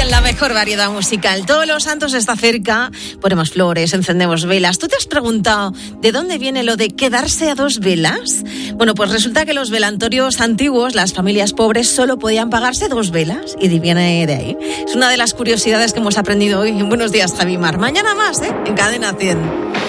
en la mejor variedad musical. Todos los Santos está cerca, ponemos flores, encendemos velas. ¿Tú te has preguntado de dónde viene lo de quedarse a dos velas? Bueno, pues resulta que los velatorios antiguos, las familias pobres solo podían pagarse 2 velas y viene de ahí. Es una de las curiosidades que hemos aprendido hoy en Buenos Días, Javimar. Mañana más, en Cadena 100.